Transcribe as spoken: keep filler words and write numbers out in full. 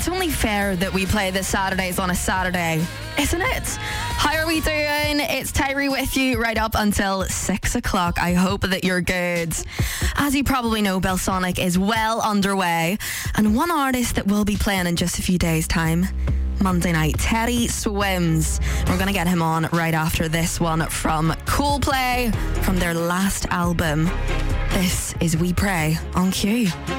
only fair that we play the Saturdays on a Saturday, isn't it? How are we doing? It's Tyree with you right up until six o'clock. I hope that you're good. As you probably know, Belsonic is well underway, and one artist that will be playing in just a few days' time, Monday night, Teddy Swims. We're going to get him on right after this one from Coldplay, from their last album. This is We Pray on Q.